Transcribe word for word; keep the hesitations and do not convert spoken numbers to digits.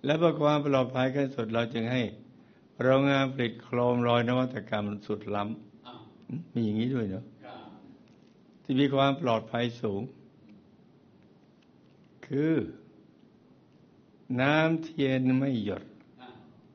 และเพื่อความปลอดภัยขั้นสุดเราจึงให้โรงงานผลิตโคมลอยนวัตกรรมสุดล้ำมีอย่างนี้ด้วยเนาะที่มีความปลอดภัยสูงคือน้ำเทียนไม่หยด